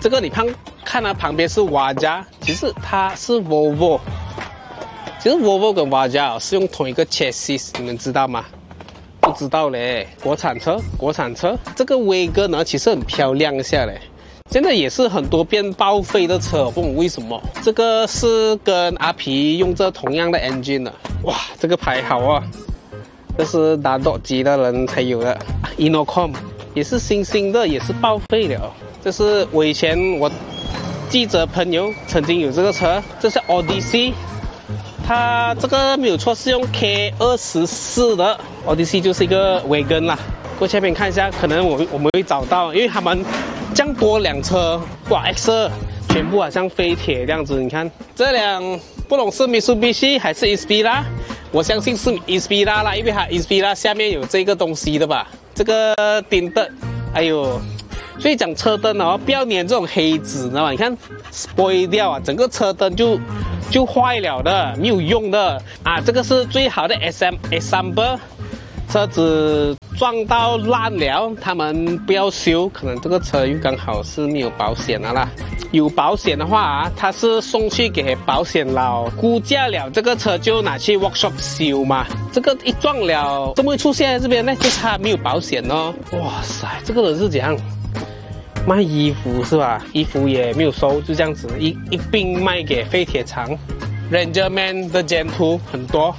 这个你看它旁边是瓦加，其实它是 Volvo。其实 Volvo 跟瓦加是用同一个 chassis， 你们知道吗？不知道嘞，国产车。这个威哥呢，其实很漂亮一下嘞。现在也是很多变报废的车，不懂为什么。这个是跟阿皮用这同样的 engine 的，哇，这个牌好啊，这是打斗机的人才有的。Inocom 也是新的，也是报废了。这是我以前我记者朋友曾经有这个车，这是 Odyssey。它这个没有错，是用 K24的 Odyssey， 就是一个 Wagon 啦。过去那边看一下，可能我们会找到，因为他们这样多辆车，哇 ，X2 全部好像飞铁这样子。你看这辆不懂是 Mitsubishi 还是 Inspira， 我相信是 Inspira 啦，因为它 Inspira 下面有这个东西的吧，这个顶灯，哎呦。所以讲车灯哦，不要粘这种黑纸，知道吗？你看 spoil 掉啊，整个车灯就坏了的，没有用的啊。这个是最好的 example， 车子撞到烂了，他们不要修，可能这个车又刚好是没有保险的啦。有保险的话啊，他是送去给保险佬估价了，这个车就拿去 workshop 修嘛。这个一撞了，怎么会出现在这边呢？就是他没有保险哦。哇塞，这个人是怎样？卖衣服是吧？衣服也没有收，就这样子一并卖给废铁厂。Rangerman 的 Gen 2很多。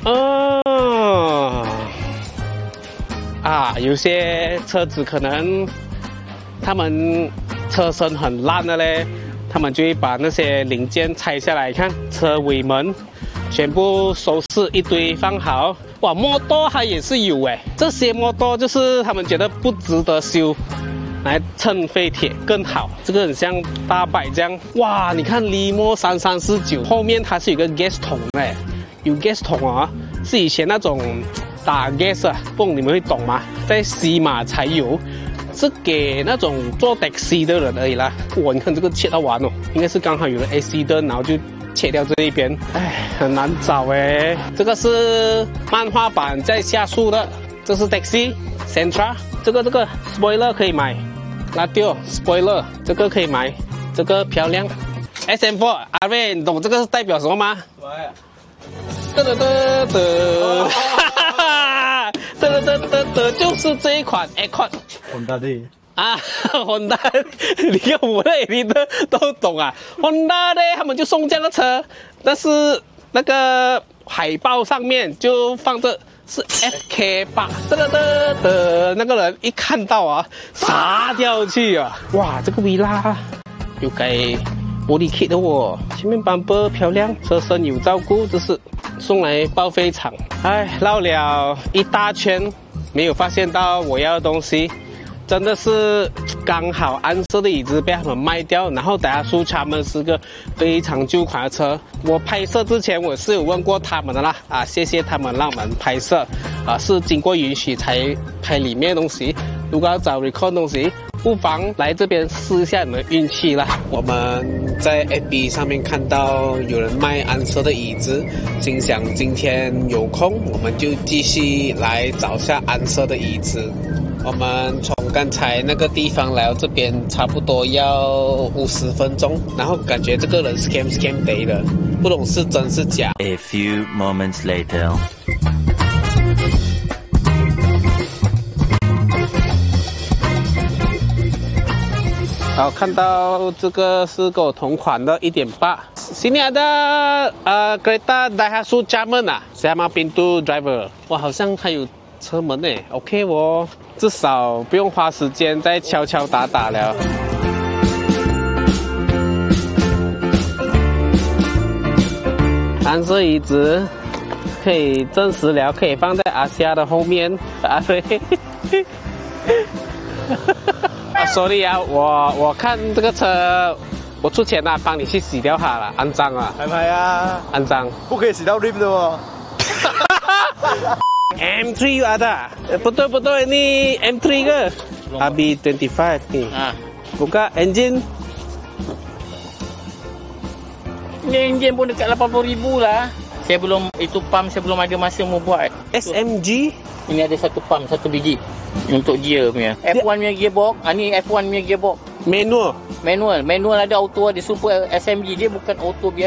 有些车子可能他们车身很烂的嘞，他们就会把那些零件拆下来，看车尾门全部收拾一堆放好。哇，摩托它也是有诶，这些摩托就是他们觉得不值得修，来蹭废铁更好。这个很像大摆这样。哇，你看Limo 3349后面它是有个 gas 桶嘞，有 gas 桶啊，是以前那种打 gas 啊，不懂你们会懂吗？在西马才有，是给那种做 taxi 的人而已啦。哇，你看这个切到完哦，应该是刚好有了 accident， 然后就切掉这一边，哎，很难找诶。这个是漫画版在下树的，这是 taxi Sentra， 这个 spoiler 可以买。Radio spoiler 这个可以买，这个漂亮。SM4 阿瑞，你懂这个是代表什么吗？就是这一款 Accord Honda 的啊，Honda， 你看我的 editor 都懂啊。Honda 呢，他们就送这样的车，但是那个海报上面就放着。是 FK8， 那个人一看到啊，杀掉去啊！哇，这个 Villa 有改body kit 的哦，前面 bumper 漂亮，车身有照顾，这是送来报废厂。哎，绕了一大圈，没有发现到我要的东西。真的是刚好安色的椅子被他们卖掉，然后大家说他们是个非常旧款的车。我拍摄之前我是有问过他们的啦，谢谢他们让我们拍摄，是经过允许才拍里面的东西。如果要找 record 东西，不妨来这边试一下你们运气啦。我们在 FB 上面看到有人卖安色的椅子，心想今天有空，我们就继续来找下安色的椅子。我们从刚才那个地方来到这边差不多要50分钟，然后感觉这个人 scam day 的，不懂是真是假。 A few moments later， 好，看到这个是跟我同款的 1.8。Sini ada kereta Daihatsu Charman sama pintu driver。哇，好像还有车门呢 ，OK 哦，至少不用花时间再敲敲打打了。安色椅子可以证实了，可以放在阿夏的后面。对。sorry 啊，我看这个车，我出钱了，帮你去洗掉它了，肮脏啊！ 拍拍啊， 肮脏， 不可以洗到 rim 的哦。 M3 ada? Betul ini M3 ke? AB25 ni. Buka engine. Ni enjin pun dekat 80,000 lah. Saya belum, itu pump saya belum ada masa mau buat. SMG? Ini ada satu pump, satu biji untuk gear punya. F1 punya gearbox, ni F1 punya gearbox. Manual. Manual ada auto, ada super SMG, dia bukan auto biasa.